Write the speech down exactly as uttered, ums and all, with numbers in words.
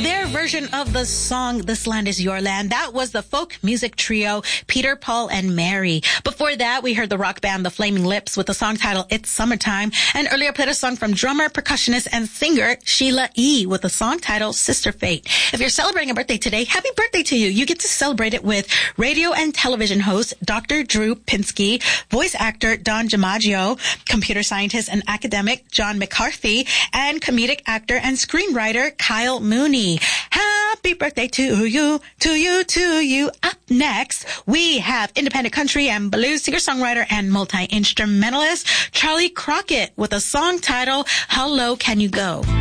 their version of the song This Land Is Your Land. That was the folk music trio Peter, Paul, and Mary. Before that, we heard the rock band The Flaming Lips with the song title It's Summertime. And earlier played a song from drummer, percussionist, and singer Sheila E. with the song title Sister Fate. If you're celebrating a birthday today, happy birthday to you. You get to celebrate it with radio and television host Doctor Drew Pinsky, voice actor Don DiMaggio, computer scientist and academic John McCarthy, and comedic actor and screenwriter Kyle Mooney. Happy birthday to you, to you, to you. Up next, we have independent country and blues singer-songwriter and multi-instrumentalist Charlie Crockett with a song title, How Low Can You Go?